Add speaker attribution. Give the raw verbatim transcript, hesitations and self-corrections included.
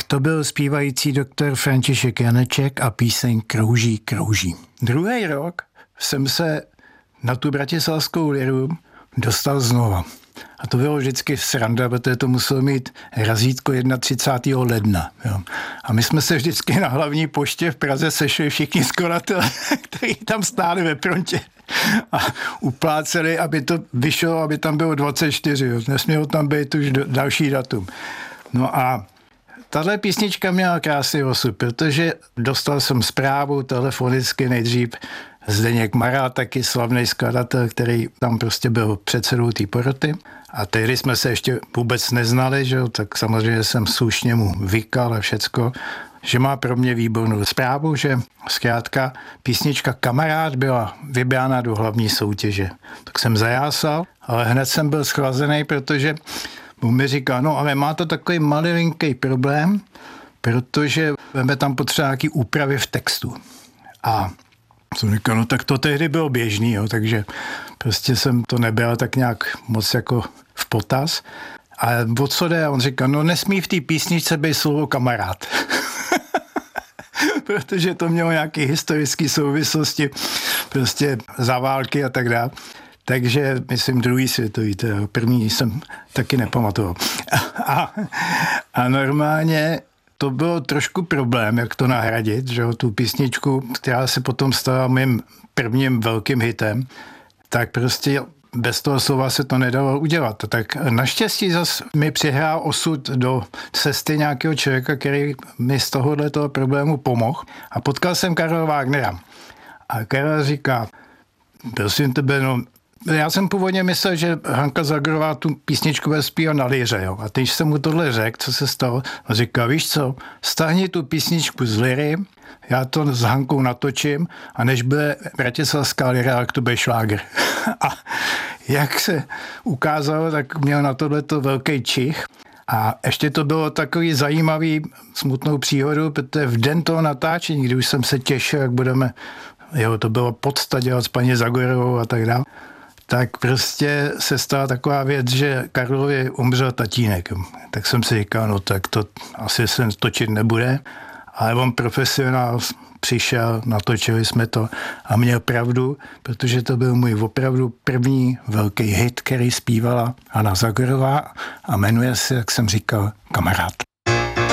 Speaker 1: To byl zpívající doktor František Janeček a píseň Krouží, krouží. Druhý rok jsem se na tu bratislavskou liru dostal znova. A to bylo vždycky sranda, protože to muselo mít razítko třicátého prvního ledna. Jo. A my jsme se vždycky na hlavní poště v Praze sešli všichni skladatelé, kteří tam stáli ve frontě a upláceli, aby to vyšlo, aby tam bylo dvacet čtyři. Jo. Nesmělo tam být už další datum. No a tahle písnička měla krásný osud, protože dostal jsem zprávu telefonicky nejdřív Zdeněk Mará, taky slavný skladatel, který tam prostě byl předsedou té poroty. A tehdy jsme se ještě vůbec neznali, že? Tak samozřejmě jsem slušně mu vykal a všecko, že má pro mě výbornou zprávu, že zkrátka písnička Kamarád byla vybrána do hlavní soutěže. Tak jsem zajásal, ale hned jsem byl schlazený, protože on mi říká, no ale má to takový malinký problém, protože máme tam potřeba nějaký úpravy v textu. A jsem říkal, no tak to tehdy bylo běžný, jo, takže prostě jsem to nebyl tak nějak moc jako v potaz. A o co jde? A on říkal, no nesmí v té písničce být slovo kamarád. Protože to mělo nějaké historické souvislosti, prostě za války a tak dále. Takže myslím druhý světový, teda první jsem taky nepamatoval. A, a normálně to bylo trošku problém, jak to nahradit, že jo, tu písničku, která se potom stala mým prvním velkým hitem, tak prostě bez toho slova se to nedalo udělat. Tak naštěstí zase mi přihrál osud do cesty nějakého člověka, který mi z tohoto problému pomohl. A potkal jsem Karla Wagnera. A Karel říká, prosím tebe, no, já jsem původně myslel, že Hanka Zagorová tu písničku bude zpívat na liře, jo. A když jsem mu tohle řekl, co se stalo, a říkal, víš co, stáhni tu písničku z liry, já to s Hankou natočím a než bude bratislavská lira, tak to bude šláger. A jak se ukázalo, tak měl na tohleto velký čich. A ještě to bylo takový zajímavý smutnou příhodu, protože v den toho natáčení, kdy už jsem se těšil, jak budeme, jo, to bylo podsta dělat s paní Zagorovou a tak dále, tak prostě se stala taková věc, že Karlovi umřel tatínek. Tak jsem si říkal, no tak to asi se točit nebude, ale on profesionál přišel, natočili jsme to a měl pravdu, protože to byl můj opravdu první velký hit, který zpívala Hana Zagorová a jmenuje se, jak jsem říkal, Kamarád.